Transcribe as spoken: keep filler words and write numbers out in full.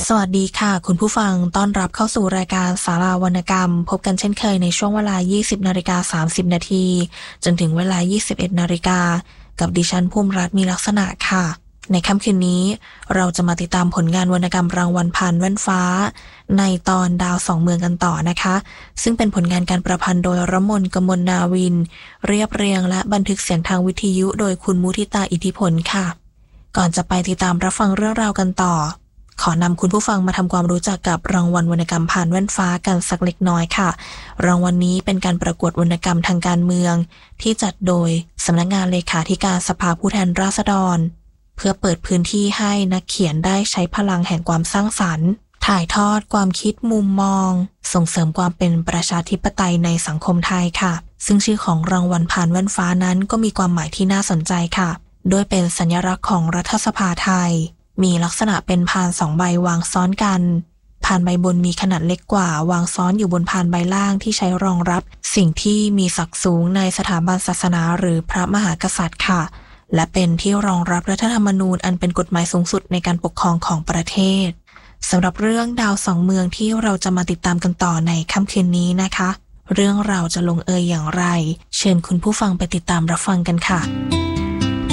สวัสดีค่ะคุณผู้ฟังต้อนรับเข้าสู่รายการศาลาวรรณกรรมพบกันเช่นเคยในช่วงเวลา ยี่สิบนาฬิกาสามสิบนาทีจนถึงเวลา ยี่สิบเอ็ดนาฬิกากับดิฉันภูมิรัตน์มีลักษณะค่ะในค่ำคืนนี้เราจะมาติดตามผลงานวรรณกรรมรางวัลพานแว่นฟ้าในตอนดาวสองเมืองกันต่อนะคะซึ่งเป็นผลงานการประพันธ์โดยรมน กมลนาวินเรียบเรียงและบันทึกเสียงทางวิทยุโดยคุณมุทิตาอิทธิพลค่ะก่อนจะไปติดตามรับฟังเรื่องราวกันต่อขอนำคุณผู้ฟังมาทำความรู้จักกับรางวัลวรรณกรรมพานแว่นฟ้ากันสักเล็กน้อยค่ะรางวัลนี้เป็นการประกวดวรรณกรรมทางการเมืองที่จัดโดยสำนักงานเลขาธิการสภาผู้แทนราษฎรเพื่อเปิดพื้นที่ให้นักเขียนได้ใช้พลังแห่งความสร้างสรรค์ถ่ายทอดความคิดมุมมองส่งเสริมความเป็นประชาธิปไตยในสังคมไทยค่ะซึ่งชื่อของรางวัลพานแว่นฟ้านั้นก็มีความหมายที่น่าสนใจค่ะโดยเป็นสัญลักษณ์ของรัฐสภาไทยมีลักษณะเป็นพานสองใบวางซ้อนกันพานใบบนมีขนาดเล็กกว่าวางซ้อนอยู่บนพานใบล่างที่ใช้รองรับสิ่งที่มีศักดิ์สูงในสถาบันศาสนาหรือพระมหากษัตริย์ค่ะและเป็นที่รองรับรัฐธรรมนูญอันเป็นกฎหมายสูงสุดในการปกครองของประเทศสำหรับเรื่องดาวสองเมืองที่เราจะมาติดตามกันต่อในค่ำคืนนี้นะคะเรื่องราวจะลงเอยอย่างไรเชิญคุณผู้ฟังไปติดตามรับฟังกันค่ะ